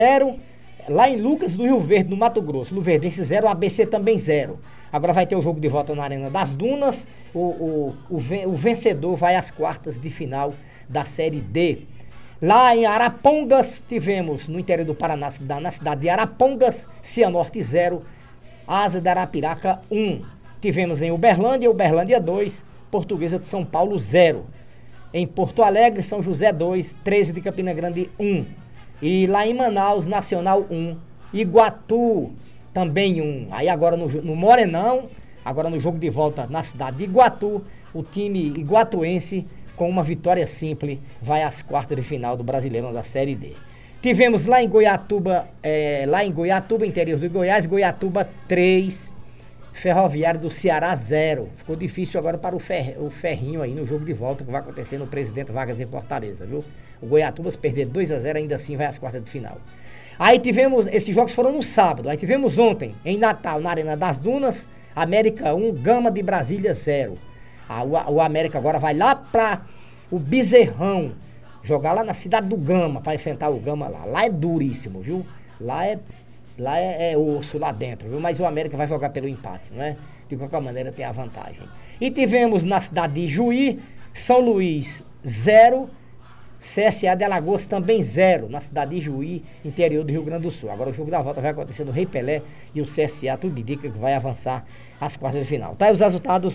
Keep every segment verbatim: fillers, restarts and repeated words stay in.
zero. Lá em Lucas do Rio Verde, no Mato Grosso, Luverdense zero, A B C também zero. Agora vai ter o jogo de volta na Arena das Dunas. O, o, o, o vencedor vai às quartas de final da Série D. Lá em Arapongas, tivemos no interior do Paraná, na cidade de Arapongas, Cianorte zero, Asa de Arapiraca um. Tivemos em Uberlândia, Uberlândia dois, Portuguesa de São Paulo zero. Em Porto Alegre, São José dois, treze de Campina Grande um. E lá em Manaus, Nacional um, Iguatu também um. Aí agora no, no Morenão, agora no jogo de volta na cidade de Iguatu, o time iguatuense, com uma vitória simples, vai às quartas de final do Brasileirão da Série D. Tivemos lá em Goiatuba, é, lá em Goiatuba, interior de Goiás, Goiatuba três, Ferroviário do Ceará zero. Ficou difícil agora para o, fer, o Ferrinho aí no jogo de volta que vai acontecer no Presidente Vargas em Fortaleza, viu? O Goiatubas perder dois a zero, ainda assim vai às quartas de final. Aí tivemos, esses jogos foram no sábado, aí tivemos ontem, em Natal, na Arena das Dunas, América um, Gama de Brasília zero. Ah, o, o América agora vai lá para o Bezerrão, jogar lá na cidade do Gama, para enfrentar o Gama lá. Lá é duríssimo, viu? Lá é, lá é, é osso lá dentro, viu? Mas o América vai jogar pelo empate, não é? De qualquer maneira tem a vantagem. E tivemos na cidade de Juí, São Luís zero, C S A de Alagoas também zero, na cidade de Juí, interior do Rio Grande do Sul. Agora o jogo da volta vai acontecer no Rei Pelé e o C S A, tudo indica que vai avançar às quartas de final. Tá aí os resultados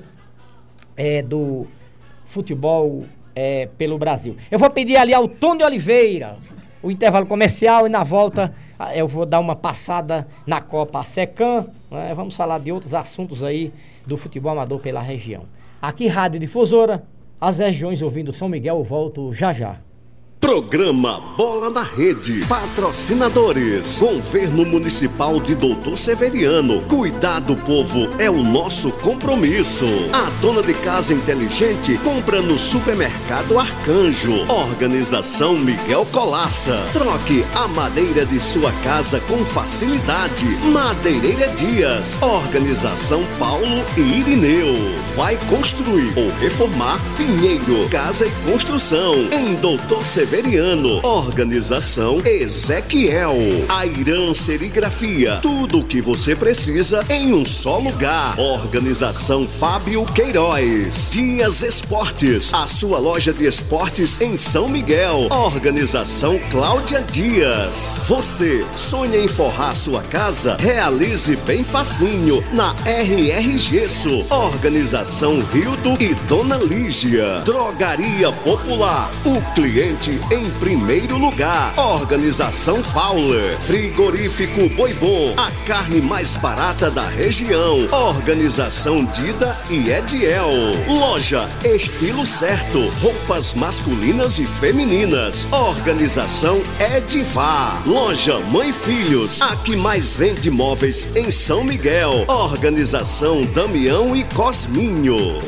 é, do futebol é, pelo Brasil. Eu vou pedir ali ao Tony Oliveira o intervalo comercial e na volta eu vou dar uma passada na Copa Secam, né? Vamos falar de outros assuntos aí do futebol amador pela região. Aqui Rádio Difusora, as regiões ouvindo São Miguel, eu volto já já. Programa Bola na Rede. Patrocinadores: Governo Municipal de Doutor Severiano. Cuidar do povo é o nosso compromisso. A dona de casa inteligente compra no Supermercado Arcanjo. Organização Miguel Colaça. Troque a madeira de sua casa com facilidade. Madeireira Dias. Organização Paulo e Irineu. Vai construir ou reformar? Pinheiro Casa e Construção. Em Doutor Severiano. Organização Ezequiel. Airan Serigrafia. Tudo o que você precisa em um só lugar. Organização Fábio Queiroz. Dias Esportes. A sua loja de esportes em São Miguel. Organização Cláudia Dias. Você sonha em forrar sua casa? Realize bem facinho na R R Gesso. Organização Rildo e Dona Lígia. Drogaria Popular. O cliente em primeiro lugar. Organização Fowler. Frigorífico Boi Bom. A carne mais barata da região. Organização Dida e Ediel. Loja Estilo Certo. Roupas masculinas e femininas. Organização Edivar. Loja Mãe Filhos. A que mais vende móveis em São Miguel. Organização Damião e Cosminho.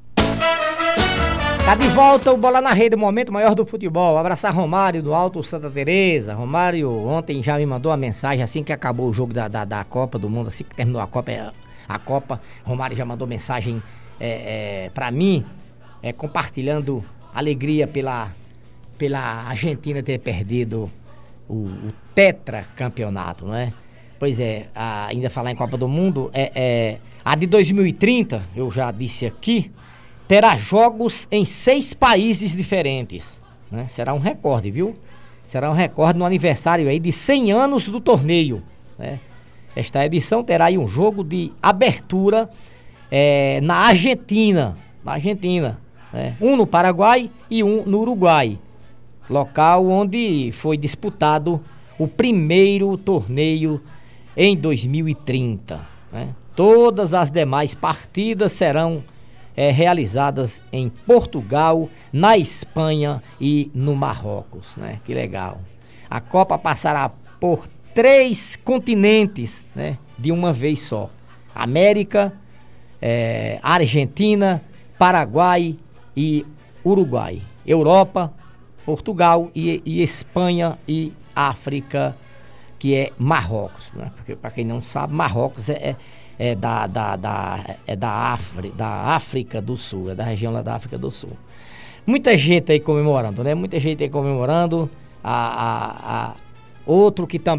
Tá de volta o Bola na Rede, o momento maior do futebol. Abraçar Romário do Alto Santa Teresa. Romário ontem já me mandou uma mensagem assim que acabou o jogo da, da, da Copa do Mundo, assim que terminou a Copa, a Copa, Romário já mandou mensagem é, é, pra mim, é, compartilhando alegria pela, pela Argentina ter perdido o, o tetracampeonato, né? Pois é, a, ainda falar em Copa do Mundo, é, é, a de dois mil e trinta, eu já disse aqui, terá jogos em seis países diferentes, né? Será um recorde, viu? Será um recorde no aniversário aí de cem anos do torneio, né? Esta edição terá aí um jogo de abertura é, na Argentina, na Argentina, né? Um no Paraguai e um no Uruguai, local onde foi disputado o primeiro torneio em dois mil e trinta, né? Todas as demais partidas serão É, realizadas em Portugal, na Espanha e no Marrocos, né? Que legal. A Copa passará por três continentes, né? De uma vez só. América, é, Argentina, Paraguai e Uruguai. Europa, Portugal e, e Espanha e África, que é Marrocos, né? Porque para quem não sabe, Marrocos é... é É da, da, da, é da, África, da África do Sul, é da região lá da África do Sul. Muita gente aí comemorando, né? Muita gente aí comemorando a, a, a, Outro que também